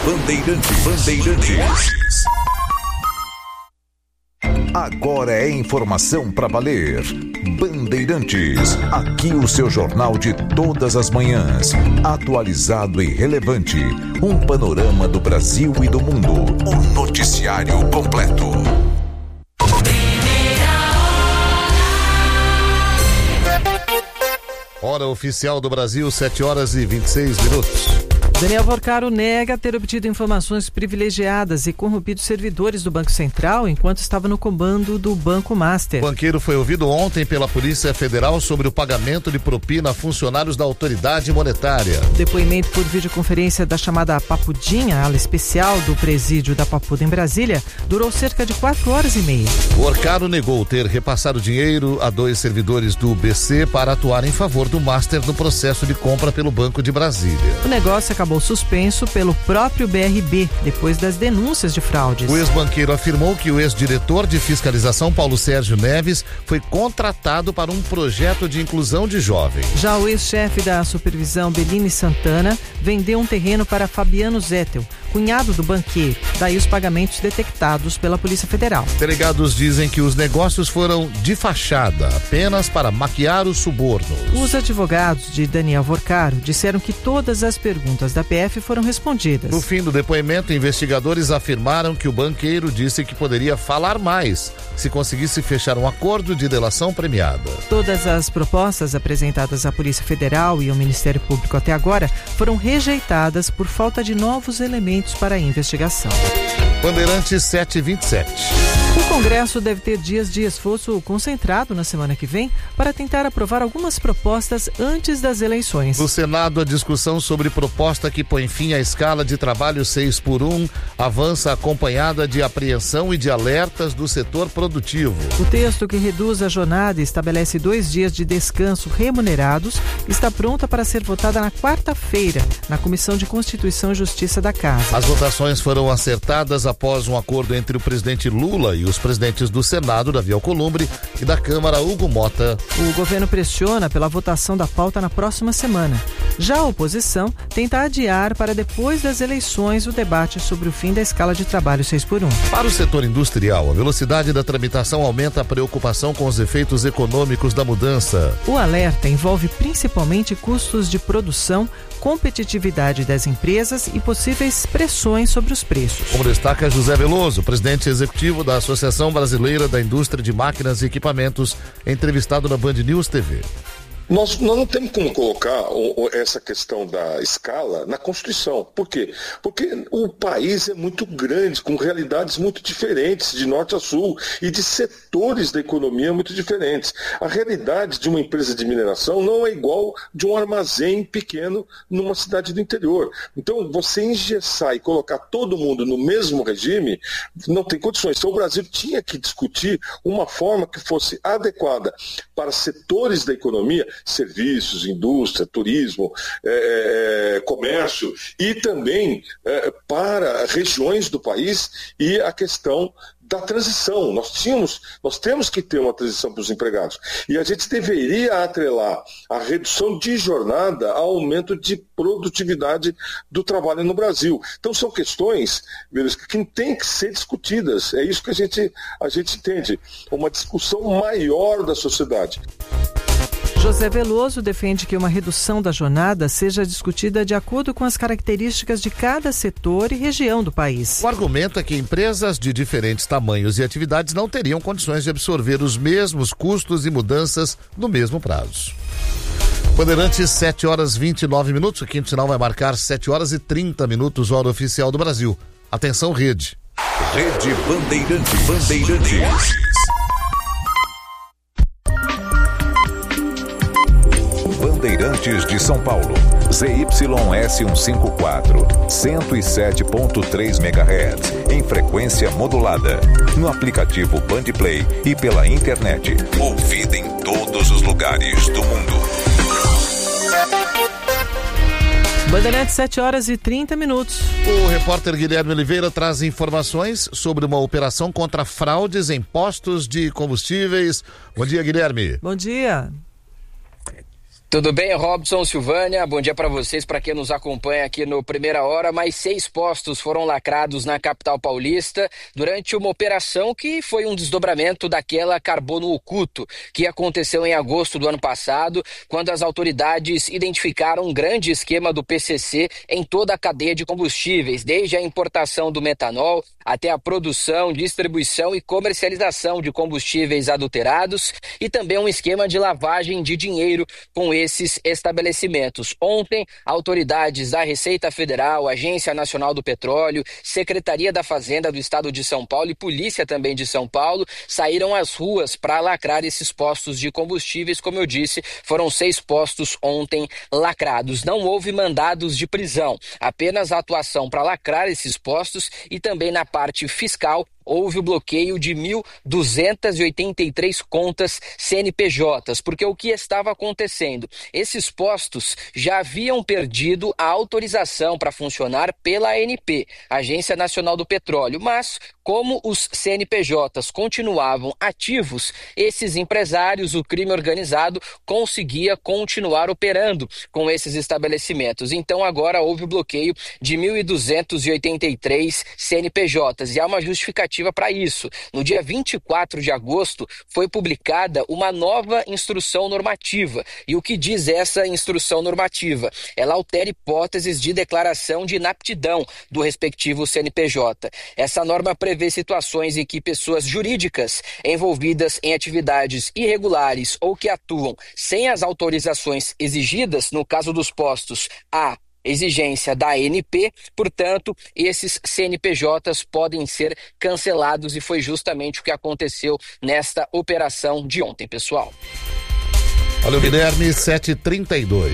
Bandeirantes. Agora é informação para valer. Bandeirantes, aqui o seu jornal de todas as manhãs, atualizado e relevante, um panorama do Brasil e do mundo, um noticiário completo. Hora oficial do Brasil, 7h26. Daniel Vorcaro nega ter obtido informações privilegiadas e corrompido servidores do Banco Central enquanto estava no comando do Banco Master. O banqueiro foi ouvido ontem pela Polícia Federal sobre o pagamento de propina a funcionários da autoridade monetária. O depoimento por videoconferência da chamada Papudinha, ala especial do presídio da Papuda em Brasília, durou cerca de 4h30. Vorcaro negou ter repassado dinheiro a 2 servidores do BC para atuar em favor do Master no processo de compra pelo Banco de Brasília. O negócio acabou suspenso pelo próprio BRB, depois das denúncias de fraudes. O ex-banqueiro afirmou que o ex-diretor de fiscalização, Paulo Sérgio Neves, foi contratado para um projeto de inclusão de jovens. Já o ex-chefe da supervisão, Bellini Santana, vendeu um terreno para Fabiano Zettel, cunhado do banqueiro, daí os pagamentos detectados pela Polícia Federal. Delegados dizem que os negócios foram de fachada, apenas para maquiar os subornos. Os advogados de Daniel Vorcaro disseram que todas as perguntas da PF foram respondidas. No fim do depoimento, investigadores afirmaram que o banqueiro disse que poderia falar mais se conseguisse fechar um acordo de delação premiada. Todas as propostas apresentadas à Polícia Federal e ao Ministério Público até agora foram rejeitadas por falta de novos elementos para a investigação. Bandeirantes 7h27. O Congresso deve ter dias de esforço concentrado na semana que vem para tentar aprovar algumas propostas antes das eleições. No Senado, a discussão sobre proposta que põe fim à escala de trabalho 6x1 avança acompanhada de apreensão e de alertas do setor produtivo. O texto que reduz a jornada e estabelece 2 dias de descanso remunerados está pronta para ser votada na quarta-feira na Comissão de Constituição e Justiça da Casa. As votações foram acertadas após um acordo entre o presidente Lula e os presidentes do Senado, Davi Alcolumbre, e da Câmara, Hugo Mota. O governo pressiona pela votação da pauta na próxima semana. Já a oposição tenta adiar para depois das eleições o debate sobre o fim da escala de trabalho 6x1. Para o setor industrial, a velocidade da tramitação aumenta a preocupação com os efeitos econômicos da mudança. O alerta envolve principalmente custos de produção, competitividade das empresas e possíveis pressões sobre os preços. Como destaca José Veloso, presidente executivo da Associação Brasileira da Indústria de Máquinas e Equipamentos, entrevistado na Band News TV. Nós não temos como colocar essa questão da escala na Constituição. Por quê? Porque o país é muito grande, com realidades muito diferentes, de norte a sul, e de setores da economia muito diferentes. A realidade de uma empresa de mineração não é igual de um armazém pequeno numa cidade do interior. Então, você engessar e colocar todo mundo no mesmo regime, não tem condições. Então, o Brasil tinha que discutir uma forma que fosse adequada para setores da economia, serviços, indústria, turismo, comércio, e também para regiões do país e a questão da transição. Nós temos que ter uma transição para os empregados. E a gente deveria atrelar a redução de jornada ao aumento de produtividade do trabalho no Brasil. Então são questões, que têm que ser discutidas. É isso que a gente entende. Uma discussão maior da sociedade. José Veloso defende que uma redução da jornada seja discutida de acordo com as características de cada setor e região do país. O argumento é que empresas de diferentes tamanhos e atividades não teriam condições de absorver os mesmos custos e mudanças no mesmo prazo. Bandeirantes, 7h29. O quinto sinal vai marcar 7h30, hora oficial do Brasil. Atenção, rede. Rede Bandeirantes. Bandeirantes de São Paulo, ZYS154, 107.3 MHz, em frequência modulada, no aplicativo Bandplay e pela internet, ouvida em todos os lugares do mundo. Bandeirantes, 7h30. O repórter Guilherme Oliveira traz informações sobre uma operação contra fraudes em postos de combustíveis. Bom dia, Guilherme. Bom dia. Tudo bem, Robson, Silvânia? Bom dia para vocês, para quem nos acompanha aqui no Primeira Hora. Mais 6 postos foram lacrados na capital paulista durante uma operação que foi um desdobramento daquela Carbono Oculto, que aconteceu em agosto do ano passado, quando as autoridades identificaram um grande esquema do PCC em toda a cadeia de combustíveis, desde a importação do metanol até a produção, distribuição e comercialização de combustíveis adulterados e também um esquema de lavagem de dinheiro com esses estabelecimentos. Ontem, autoridades da Receita Federal, Agência Nacional do Petróleo, Secretaria da Fazenda do Estado de São Paulo e Polícia também de São Paulo saíram às ruas para lacrar esses postos de combustíveis. Como eu disse, foram 6 postos ontem lacrados. Não houve mandados de prisão, apenas a atuação para lacrar esses postos e também na parte fiscal houve o bloqueio de 1.283 contas CNPJs, porque o que estava acontecendo? Esses postos já haviam perdido a autorização para funcionar pela ANP, Agência Nacional do Petróleo, mas como os CNPJs continuavam ativos, esses empresários, o crime organizado, conseguia continuar operando com esses estabelecimentos. Então agora houve o bloqueio de 1.283 CNPJs e há uma justificativa para isso. No dia 24 de agosto foi publicada uma nova instrução normativa. E o que diz essa instrução normativa? Ela altera hipóteses de declaração de inaptidão do respectivo CNPJ. Essa norma prevê situações em que pessoas jurídicas envolvidas em atividades irregulares ou que atuam sem as autorizações exigidas, no caso dos postos A, exigência da ANP, portanto, esses CNPJs podem ser cancelados e foi justamente o que aconteceu nesta operação de ontem, pessoal. Olha o Guilherme, 7h32.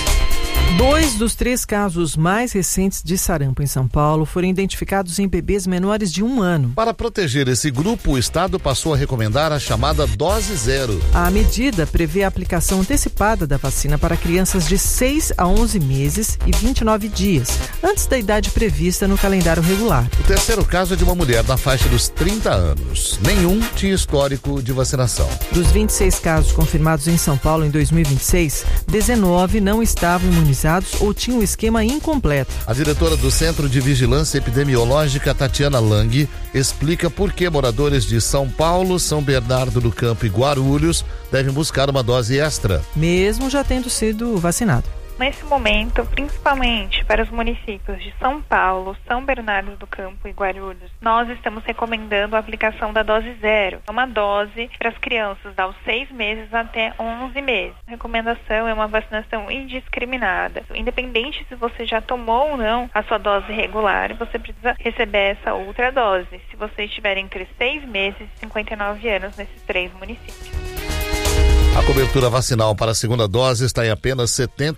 2 dos 3 casos mais recentes de sarampo em São Paulo foram identificados em bebês menores de 1 ano. Para proteger esse grupo, o Estado passou a recomendar a chamada dose zero. A medida prevê a aplicação antecipada da vacina para crianças de 6 a 11 meses e 29 dias, antes da idade prevista no calendário regular. O terceiro caso é de uma mulher na faixa dos 30 anos. Nenhum tinha histórico de vacinação. Dos 26 casos confirmados em São Paulo em 2026, 19 não estavam imunizados ou tinham o esquema incompleto. A diretora do Centro de Vigilância Epidemiológica, Tatiana Lang, explica por que moradores de São Paulo, São Bernardo do Campo e Guarulhos devem buscar uma dose extra, mesmo já tendo sido vacinado. Nesse momento, principalmente para os municípios de São Paulo, São Bernardo do Campo e Guarulhos, nós estamos recomendando a aplicação da dose zero. Uma dose para as crianças aos 6 meses até 11 meses. A recomendação é uma vacinação indiscriminada. Independente se você já tomou ou não a sua dose regular, você precisa receber essa outra dose, se você estiver entre 6 meses e 59 anos nesses 3 municípios. A cobertura vacinal para a segunda dose está em apenas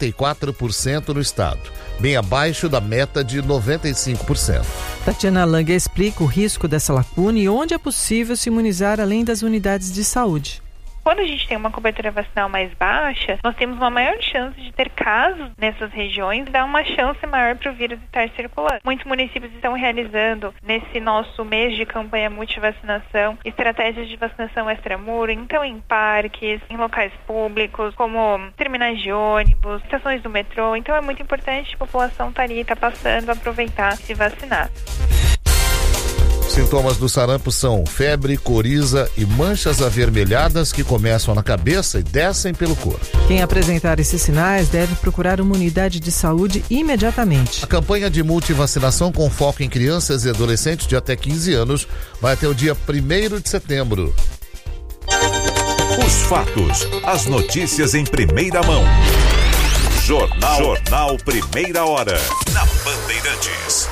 74% no estado, bem abaixo da meta de 95%. Tatiana Lang explica o risco dessa lacuna e onde é possível se imunizar além das unidades de saúde. Quando a gente tem uma cobertura vacinal mais baixa, nós temos uma maior chance de ter casos nessas regiões e dá uma chance maior para o vírus estar circulando. Muitos municípios estão realizando, nesse nosso mês de campanha multivacinação, estratégias de vacinação extramuro, então em parques, em locais públicos, como terminais de ônibus, estações do metrô. Então é muito importante a população estar ali, passando, aproveitar e se vacinar. Sintomas do sarampo são febre, coriza e manchas avermelhadas que começam na cabeça e descem pelo corpo. Quem apresentar esses sinais deve procurar uma unidade de saúde imediatamente. A campanha de multivacinação com foco em crianças e adolescentes de até 15 anos vai até o dia 1º de setembro. Os fatos, as notícias em primeira mão. Jornal Primeira Hora, na Bandeirantes.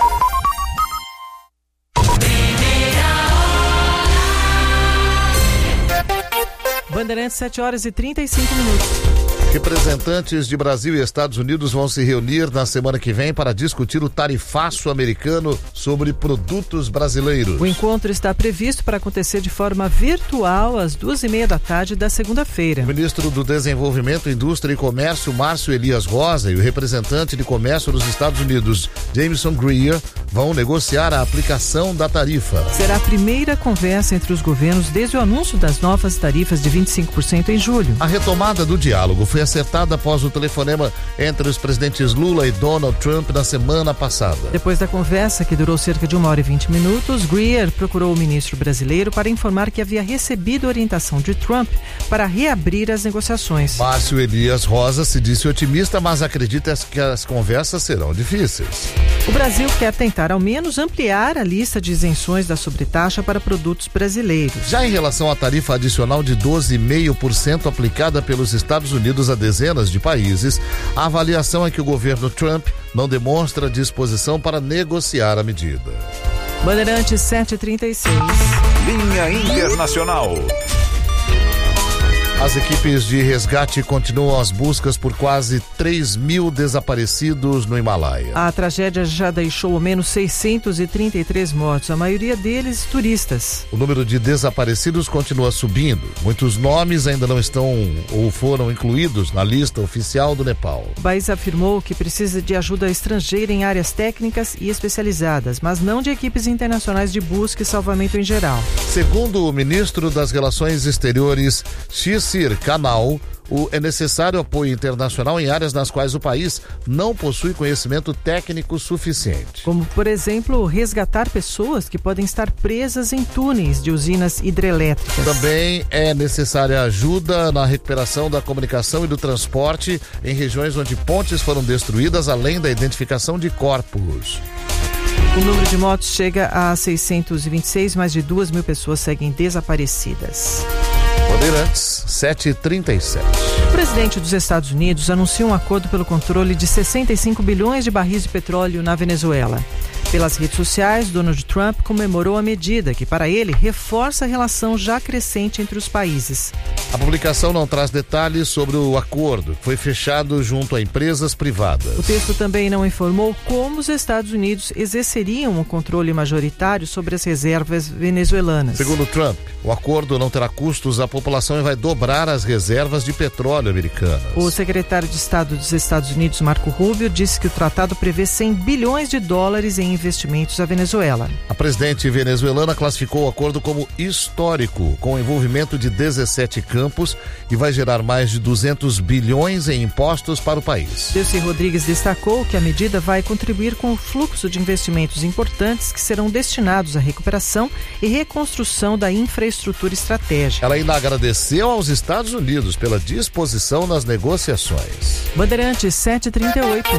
Bandeirantes, 7h35. Representantes de Brasil e Estados Unidos vão se reunir na semana que vem para discutir o tarifaço americano sobre produtos brasileiros. O encontro está previsto para acontecer de forma virtual às 2h30 da tarde da segunda-feira. O ministro do Desenvolvimento, Indústria e Comércio, Márcio Elias Rosa, e o representante de comércio dos Estados Unidos, Jameson Greer, vão negociar a aplicação da tarifa. Será a primeira conversa entre os governos desde o anúncio das novas tarifas de 25% em julho. A retomada do diálogo foi acertada após o telefonema entre os presidentes Lula e Donald Trump na semana passada. Depois da conversa, que durou cerca de 1h20, Greer procurou o ministro brasileiro para informar que havia recebido orientação de Trump para reabrir as negociações. Márcio Elias Rosa se disse otimista, mas acredita que as conversas serão difíceis. O Brasil quer tentar ao menos ampliar a lista de isenções da sobretaxa para produtos brasileiros. Já em relação à tarifa adicional de 12,5% aplicada pelos Estados Unidos a dezenas de países, a avaliação é que o governo Trump não demonstra disposição para negociar a medida. Bandeirantes 7h36. Linha Internacional. As equipes de resgate continuam as buscas por quase 3.000 desaparecidos no Himalaia. A tragédia já deixou ao menos 633 mortos, a maioria deles turistas. O número de desaparecidos continua subindo. Muitos nomes ainda não estão ou foram incluídos na lista oficial do Nepal. O país afirmou que precisa de ajuda estrangeira em áreas técnicas e especializadas, mas não de equipes internacionais de busca e salvamento em geral. Segundo o ministro das Relações Exteriores, Shishir Kanal, é necessário apoio internacional em áreas nas quais o país não possui conhecimento técnico suficiente. Como, por exemplo, resgatar pessoas que podem estar presas em túneis de usinas hidrelétricas. Também é necessária ajuda na recuperação da comunicação e do transporte em regiões onde pontes foram destruídas, além da identificação de corpos. O número de mortos chega a 626, mais de 2.000 pessoas seguem desaparecidas. Bandeirantes 7h37. O presidente dos Estados Unidos anunciou um acordo pelo controle de 65 bilhões de barris de petróleo na Venezuela. Pelas redes sociais, Donald Trump comemorou a medida, que para ele reforça a relação já crescente entre os países. A publicação não traz detalhes sobre o acordo, que foi fechado junto a empresas privadas. O texto também não informou como os Estados Unidos exerceriam o controle majoritário sobre as reservas venezuelanas. Segundo Trump, o acordo não terá custos à população e vai dobrar as reservas de petróleo americanas. O secretário de Estado dos Estados Unidos, Marco Rubio, disse que o tratado prevê 100 bilhões de dólares em investimentos à Venezuela. A presidente venezuelana classificou o acordo como histórico, com o envolvimento de 17 campos, e vai gerar mais de 200 bilhões em impostos para o país. Delcy Rodrigues destacou que a medida vai contribuir com o fluxo de investimentos importantes que serão destinados à recuperação e reconstrução da infraestrutura estratégica. Ela ainda agradeceu aos Estados Unidos pela disposição nas negociações. Bandeirantes 7h38.